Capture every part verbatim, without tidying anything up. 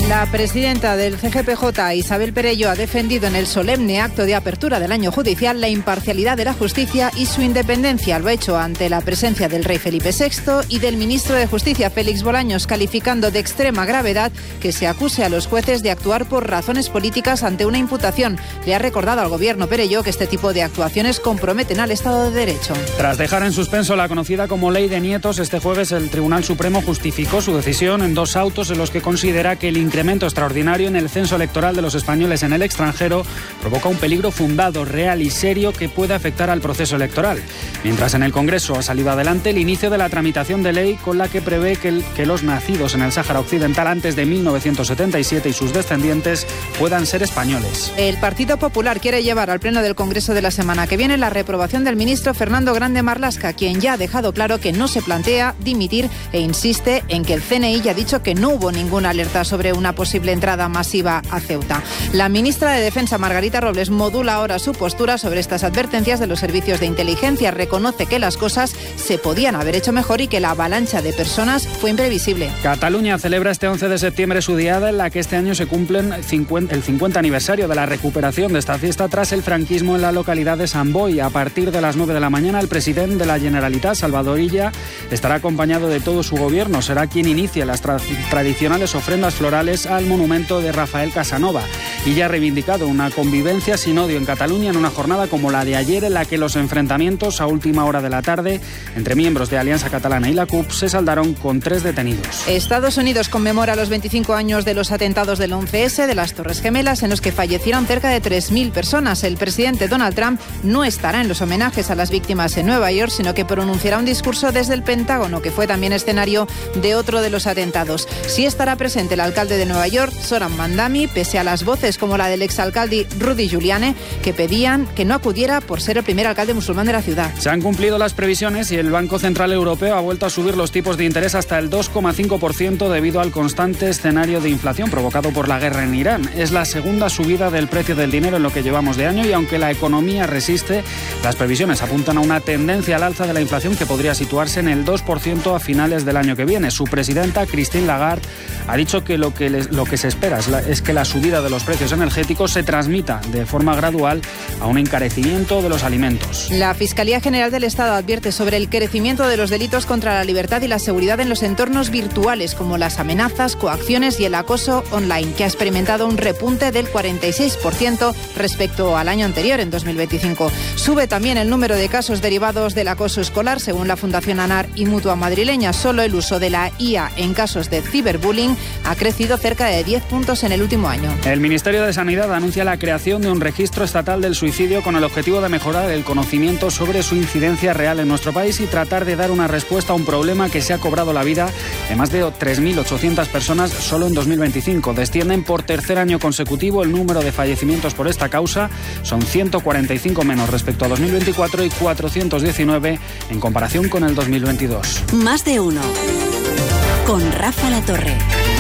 La presidenta del C G P J, Isabel Perello, ha defendido en el solemne acto de apertura del año judicial la imparcialidad de la justicia y su independencia. Lo ha hecho ante la presencia del rey Felipe sexto y del ministro de Justicia, Félix Bolaños, calificando de extrema gravedad que se acuse a los jueces de actuar por razones políticas ante una imputación. Le ha recordado al gobierno Perello que este tipo de actuaciones comprometen al Estado de Derecho. Tras dejar en suspenso la conocida como Ley de Nietos, este jueves el Tribunal Supremo justificó su decisión en dos autos en los que considera que el incremento extraordinario en el censo electoral de los españoles en el extranjero provoca un peligro fundado, real y serio que puede afectar al proceso electoral. Mientras en el Congreso ha salido adelante el inicio de la tramitación de ley con la que prevé que, el, que los nacidos en el Sáhara Occidental antes de mil novecientos setenta y siete y sus descendientes puedan ser españoles. El Partido Popular quiere llevar al Pleno del Congreso de la semana que viene la reprobación del ministro Fernando Grande Marlaska, quien ya ha dejado claro que no se plantea dimitir e insiste en que el C N I ya ha dicho que no hubo ninguna alerta sobre una posible entrada masiva a Ceuta. La ministra de Defensa, Margarita Robles, modula ahora su postura sobre estas advertencias de los servicios de inteligencia. Reconoce que las cosas se podían haber hecho mejor y que la avalancha de personas fue imprevisible. Cataluña celebra este once de septiembre su diada, en la que este año se cumplen el cincuenta aniversario de la recuperación de esta fiesta tras el franquismo en la localidad de Sant Boi. A partir de las nueve de la mañana, el presidente de la Generalitat, Salvador Illa, estará acompañado de todo su gobierno. Será quien inicie las tra- tradicionales ofrendas florales al monumento de Rafael Casanova. Y ya ha reivindicado una convivencia sin odio en Cataluña en una jornada como la de ayer, en la que los enfrentamientos a última hora de la tarde entre miembros de Alianza Catalana y la C U P se saldaron con tres detenidos. Estados Unidos conmemora los veinticinco años de los atentados del once ese de las Torres Gemelas, en los que fallecieron cerca de tres mil personas. El presidente Donald Trump no estará en los homenajes a las víctimas en Nueva York, sino que pronunciará un discurso desde el Pentágono, que fue también escenario de otro de los atentados. Sí estará presente el alcalde de Nueva York, Zoran Mandami, pese a las voces como la del exalcalde Rudy Giuliani, que pedían que no acudiera por ser el primer alcalde musulmán de la ciudad. Se han cumplido las previsiones y el Banco Central Europeo ha vuelto a subir los tipos de interés hasta el dos coma cinco por ciento debido al constante escenario de inflación provocado por la guerra en Irán. Es la segunda subida del precio del dinero en lo que llevamos de año y aunque la economía resiste, las previsiones apuntan a una tendencia al alza de la inflación que podría situarse en el dos por ciento a finales del año que viene. Su presidenta, Christine Lagarde, ha dicho que lo que, les, lo que se espera es, la, es que la subida de los precios energéticos se transmita de forma gradual a un encarecimiento de los alimentos. La Fiscalía General del Estado advierte sobre el crecimiento de los delitos contra la libertad y la seguridad en los entornos virtuales, como las amenazas, coacciones y el acoso online, que ha experimentado un repunte del cuarenta y seis por ciento respecto al año anterior, en dos mil veinticinco. Sube también el número de casos derivados del acoso escolar, según la Fundación ANAR y Mutua Madrileña. Solo el uso de la I A en casos de ciberbullying ha crecido cerca de diez puntos en el último año. El Ministerio de Sanidad anuncia la creación de un registro estatal del suicidio con el objetivo de mejorar el conocimiento sobre su incidencia real en nuestro país y tratar de dar una respuesta a un problema que se ha cobrado la vida de más de tres mil ochocientas personas solo en dos mil veinticinco. Descienden por tercer año consecutivo el número de fallecimientos por esta causa. Son ciento cuarenta y cinco menos respecto a dos mil veinticuatro y cuatrocientos diecinueve en comparación con el dos mil veintidós. Más de uno. Con Rafa Latorre.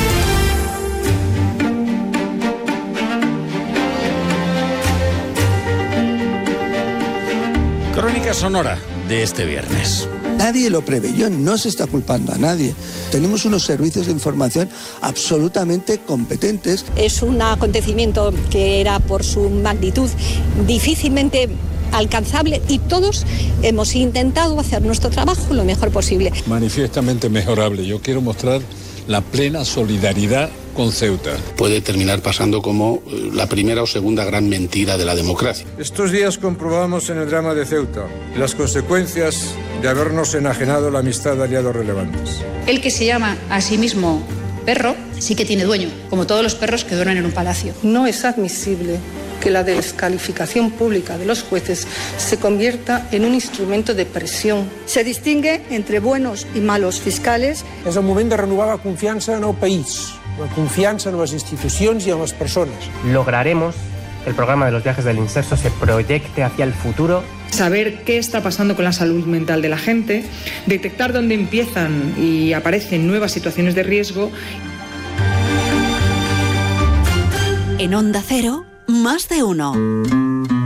Crónica sonora de este viernes. Nadie lo preveyó, no se está culpando a nadie. Tenemos unos servicios de información absolutamente competentes. Es un acontecimiento que era por su magnitud difícilmente alcanzable y todos hemos intentado hacer nuestro trabajo lo mejor posible. Manifiestamente mejorable. Yo quiero mostrar la plena solidaridad con Ceuta. Puede terminar pasando como la primera o segunda gran mentira de la democracia. Estos días comprobamos en el drama de Ceuta las consecuencias de habernos enajenado la amistad de aliados relevantes. El que se llama a sí mismo perro sí que tiene dueño, como todos los perros que duermen en un palacio. No es admisible que la descalificación pública de los jueces se convierta en un instrumento de presión. Se distingue entre buenos i malos fiscals. És el moment de renovar la confiança en el país, la confiança en les institucions i en les persones. Lograremos que el programa de los viajes del Inserso se proyecte hacia el futuro. Saber qué está pasando con la salud mental de la gente, detectar dónde empiezan y aparecen nuevas situaciones de riesgo. En Onda Cero, Más de uno.